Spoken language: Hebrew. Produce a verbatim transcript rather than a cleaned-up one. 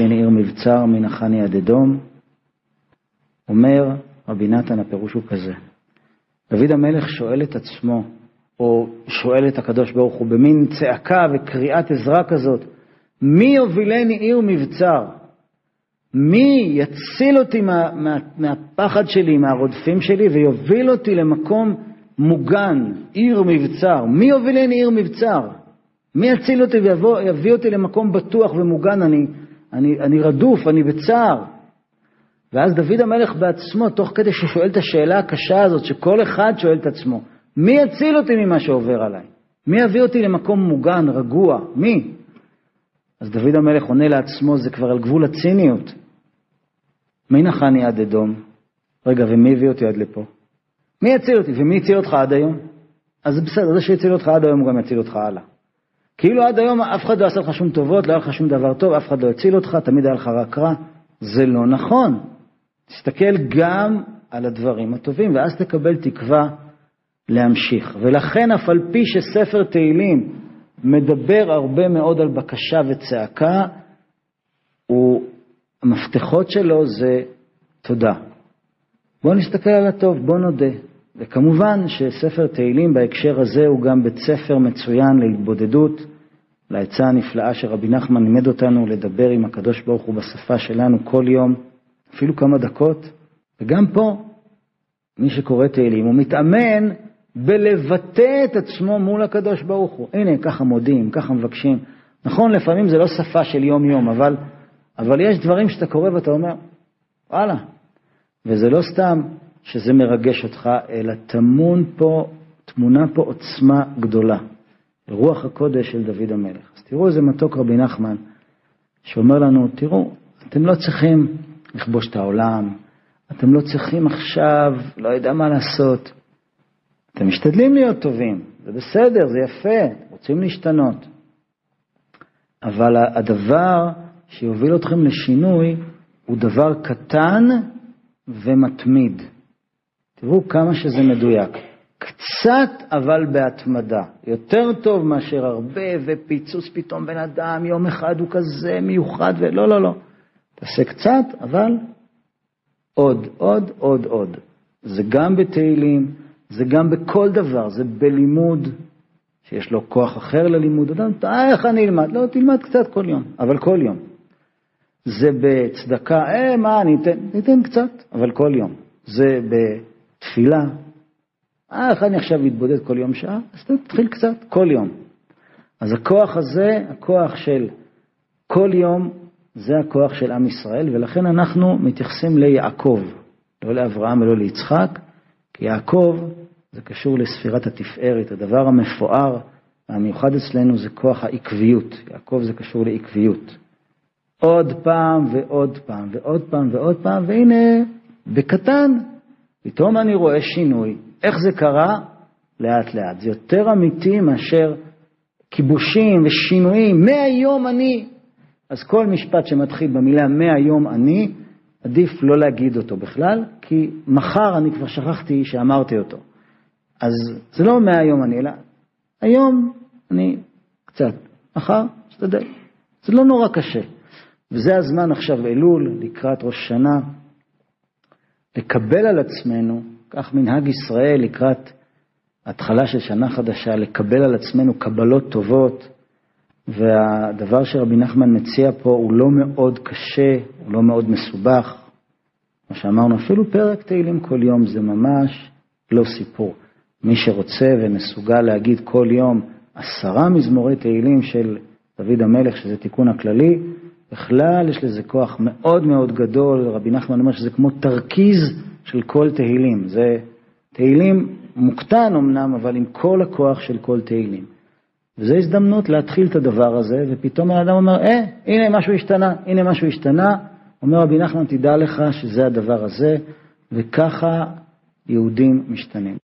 הובילני עיר מבצר, מנחני עד אדום. אומר רבי נתן, הפירוש הוא כזה. דוד המלך שואל את עצמו, או שואל את הקדוש ברוך הוא, במין צעקה וקריאת עזרה כזאת, מי הובילני עיר מבצר? מי יציל אותי מה, מה, מהפחד שלי, מהרודפים שלי, ויוביל אותי למקום מוגן, עיר מבצר? מי הובילני עיר מבצר? מי יציל אותי ויביא אותי למקום בטוח ומוגן? אני, אני, אני רדוף, אני בצער. ואז דוד המלך בעצמו, תוך כדי ששואל את השאלה הקשה הזאת, שכל אחד שואל את עצמו, מי יציל אותי ממה שעובר עליי? מי יביא אותי למקום מוגן, רגוע? מי? אז דוד המלך עונה לעצמו, זה כבר על גבול הציניות. מי נחני עד אדום? רגע, ומי הביא אותי עד לפה? מי יציל אותי? ומי יציל אותך עד היום? אז בסדר, זה שיציל אותך עד היום, הוא גם יציל אותך הלאה. כאילו עד היום אף אחד לא עשה לך שום טובות, לא היה לך שום דבר טוב, אף אחד לא יציל אותך, תמיד היה לך רק רע. זה לא נכון. תסתכל גם על הדברים הטובים, ואז תקבל תקווה להמשיך. ולכן אף על פי שספר תהילים מדבר הרבה מאוד על בקשה וצעקה, המפתחות שלו זה תודה. בואו נסתכל על הטוב, בואו נודה. וכמובן שספר תהילים בהקשר הזה הוא גם בית ספר מצוין להתבודדות, לעצה הנפלאה שרבי נחמן לימד אותנו לדבר עם הקדוש ברוך הוא בשפה שלנו כל יום, אפילו כמה דקות. וגם פה, מי שקורא תהילים, הוא מתאמן בלבטא את עצמו מול הקדוש ברוך הוא. הנה, ככה מודים, ככה מבקשים. נכון, לפעמים זה לא שפה של יום יום, אבל, אבל יש דברים שאתה קורא ואתה אומר, וואלה. וזה לא סתם שזה מרגש אותך, אלא תמון פה, תמונה פה עוצמה גדולה. רוח הקודש של דוד המלך. אז תראו איזה מתוק רבי נחמן, שאומר לנו, תראו, אתם לא צריכים לכבוש את העולם, אתם לא צריכים עכשיו, לא יודע מה לעשות. אתם משתדלים להיות טובים, זה בסדר, זה יפה, רוצים להשתנות. אבל הדבר שיוביל אתכם לשינוי הוא דבר קטן ומתמיד. תראו כמה שזה מדויק. קצת אבל בהתמדה. יותר טוב מאשר הרבה ופיצוץ פתאום בן אדם, יום אחד הוא כזה מיוחד ולא, לא, לא. תעשה קצת, אבל עוד, עוד, עוד, עוד. זה גם בתהילים, זה גם בכל דבר, זה בלימוד, שיש לו כוח אחר ללימוד. אדם, איך אני אלמד? לא, תלמד קצת כל יום, אבל כל יום. זה בצדקה, אה, מה, ניתן, ניתן קצת, אבל כל יום. זה בתפילה, אה, איך אני עכשיו מתבודד כל יום שעה? אז תתחיל קצת, כל יום. אז הכוח הזה, הכוח של כל יום, זה הכוח של עם ישראל, ולכן אנחנו מתייחסים ליעקב, לא לאברהם ולא ליצחק, כי יעקב זה קשור לספירת התפארת, הדבר המפואר, המיוחד אצלנו זה כוח העקביות, יעקב זה קשור לעקביות. עוד פעם ועוד פעם ועוד פעם ועוד פעם, והנה בקטן, פתאום אני רואה שינוי. איך זה קרה? לאט לאט. זה יותר אמיתי מאשר כיבושים ושינויים. מהיום אני. אז כל משפט שמתחיל במילה מהיום אני, עדיף לא להגיד אותו בכלל, כי מחר אני כבר שכחתי שאמרתי אותו. אז זה לא מהיום אני, אלא היום אני קצת, מחר שתדל. זה לא נורא קשה. וזה הזמן עכשיו אלול, לקראת ראש שנה, לקבל על עצמנו, כך מנהג ישראל לקראת התחלה של שנה חדשה, לקבל על עצמנו קבלות טובות, והדבר שרבי נחמן מציע פה הוא לא מאוד קשה, הוא לא מאוד מסובך. כמו שאמרנו, אפילו פרק תהילים כל יום זה ממש לא סיפור. מי שרוצה ומסוגל להגיד כל יום עשרה מזמורי תהילים של דוד המלך, שזה תיקון הכללי, בכלל יש לזה כוח מאוד מאוד גדול. רבי נחמן אומר שזה כמו תרכיז של כל תהילים. זה תהילים מוקטן אמנם, אבל עם כל הכוח של כל תהילים. וזו הזדמנות להתחיל את הדבר הזה, ופתאום האדם אומר, אה, הנה משהו השתנה, הנה משהו השתנה. אומר רבי נחמן, תדע לך שזה הדבר הזה, וככה יהודים משתנים.